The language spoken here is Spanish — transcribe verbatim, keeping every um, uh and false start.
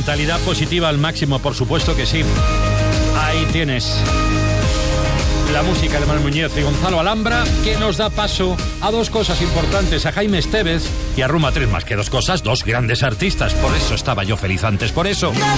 Mentalidad positiva al máximo, por supuesto que sí. Ahí tienes la música de Manuel Muñoz y Gonzalo Alhambra, que nos da paso a dos cosas importantes, a Jaime Estévez y a Ruma Tres, más que dos cosas, dos grandes artistas. Por eso estaba yo feliz antes, por eso.